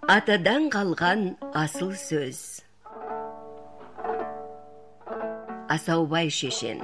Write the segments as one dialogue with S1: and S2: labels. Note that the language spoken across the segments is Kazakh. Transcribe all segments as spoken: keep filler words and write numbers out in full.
S1: Атадан қалған асыл сөз. Асаубай шешен.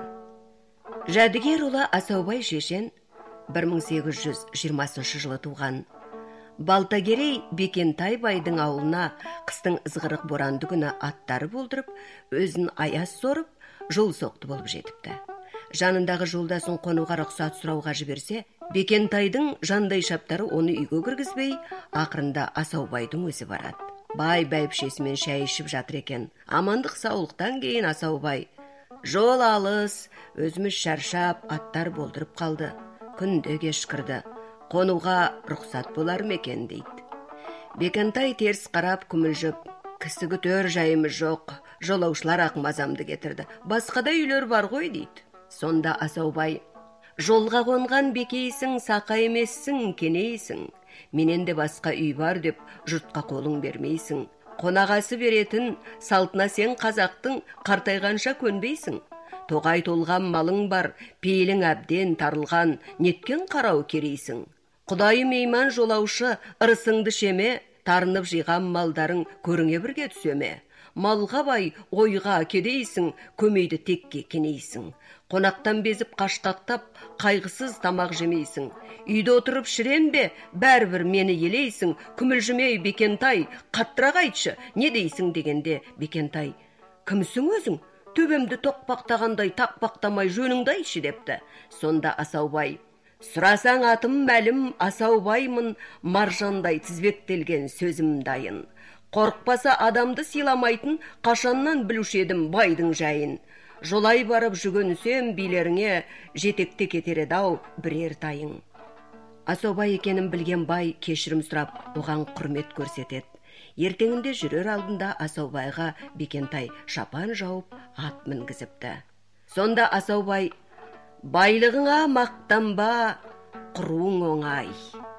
S1: Жәдігер ұлы Асаубай шешен бір мың сегіз жүз жиырмасыншы жылы туған. Балтагерей Бекентай байдың ауылына қыстың ызғырық боранды күні аттары болдырып, өзін аяз сорып, жол соқты болып жетіпті. Жанындағы жолдасын қонуға рұқсат сұрауға жіберсе, Бекентайдың жандай шаптары оны үйге кіргізбей, ақырында Асаубайдың өзі барады. Бай бәйбішесімен шәй ішіп жатыр екен. Амандық саулықтан кейін Асаубай: "Жол алыс, өзіміз шаршап, аттар болдырып қалды. Күнде кешкірді. Қонуға рұқсат болар ма екен?" дейді. Бекентай теріс қарап күмілжіп: "Кісі күтер жайымыз жоқ, жолаушылар ақ мазамды кетірді. Басқада үйлер бар ғой" дейді. Сонда Асаубай: "Жолға қонған бекейсің, сақа емессің, кенейсің. Менен де басқа үй бар деп жұртқа қолың бермейсің. Қонағасы беретін салтына сен қазақтың, қартайғанша көнбейсің. Тоғай толған малың бар, пейілің әбден тарылған, неткен қарау керейсің. Құдайы мейман жолаушы, ырысыңды шеме, тарынып жиған малдарың көріңе бірге түсеме. Малға бай, ойға кедейсің, көмейді текке кенейсің. Қонақтан безіп қашқақтап, қайғысыз тамақ жемейсің. Үйде отырып шірен бе, бәрібір мені елейсің. Күмілжімей Бекентай, қаттырақ айтшы, не дейсің?" дегенде Бекентай: "Кімсің өзің? Төбемді тоқпақтағандай тақпақтамай жөніңді айтшы" депті. Сонда Асаубай: "Сұрасаң атым мәлім, Асаубаймын, маржандай тізбектелген сөзім дайын. Қорықпаса адамды сыйламайтын, қашаннан білуші едім байдың жайын. Жолай барып жүгінсем билеріңе, жетекте кетер еді-ау бірер тайың." Асаубай екенін білген бай кешірім сұрап, оған құрмет көрсетеді. Ертеңінде жүрер алдында Асаубайға Бекентай шапан жауып, ат мінгізіпті. Сонда Асаубай: "Байлығыңа мақтанба, құруың оңай.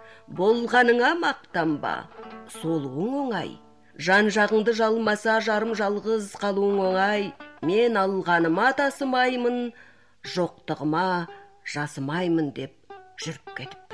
S1: Болғаныңа мақтанба, солуың оңай. Жан-жағыңды жалмаса, жарым жалғыз қалуың оңай. Мен алғаныма тасымаймын, жоқтығыма жасымаймын" деп жүріп кетіпті.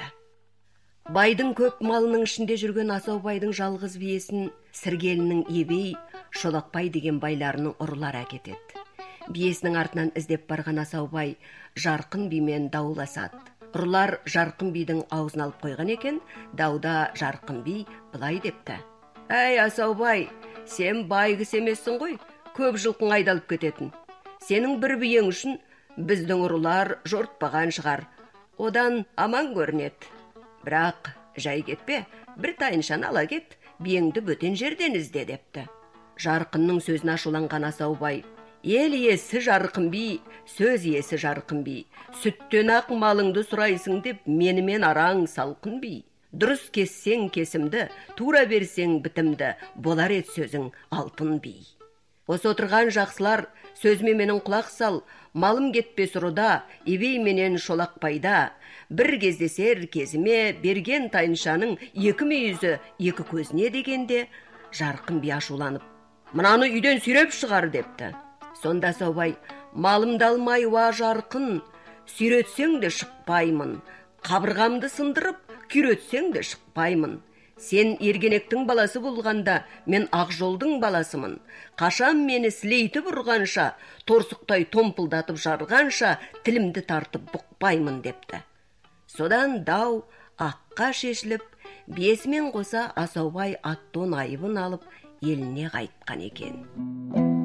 S1: Байдың көп малының ішінде жүрген Асаубайдың жалғыз биесін Сіргелінің Ебей, Шолақбай деген байларының ұрылары әкетеді. Биесінің артынан іздеп барған Асаубай Жарқын бимен дауласады. Ұрылар Жарқын бидің аузын алып қойған екен. Дауда Жарқын би былай депті: "Әй Асаубай, сен бай кісі емессің ғой, көп жылқың айдалып кететін. Сенің бір биең үшін біздің ұрылар жортпаған шығар. Одан аман көрінеді. Бірақ жай кетпе, бір тайыншаны ала кет, биеңді бөтен жерден ізде" депті. Жарқынның сөзін ашуланған Асаубай: "Ел иесі Жарқын би, сөз иесі Жарқын би. Сүттен ақ малыңды сұрайсың деп менімен араң салқын би. Дұрыс кессең кесімді, тура берсең бітімді, болар ет сөзің алтын би. Осы отырған жақсылар, сөзіме менің құлақ сал, малым кетпес ұрыда, Ебей менен Шолақбайда. Бір кездесер кезіме берген тайыншаның екі мүйізі екі көзіне" дегенде Жарқын би ашуланып: "Мынаны үйден сүйреп шығар" депті. Сонда Асаубай: "Малымды алмай уа Жарқын, сүйретсең де шықпаймын. Қабырғамды сындырып, күйретсең де шықпаймын. Сен ергенектің баласы болғанда, мен Ақжолдың баласымын. Қашан мені сілейтіп ұрғанша, торсықтай томпылдатып жарғанша, тілімді тартып бұқпаймын" депті. Содан дау аққа шешіліп, биесімен қоса Асаубай аттон айыбын алып, еліне қайтқан екен.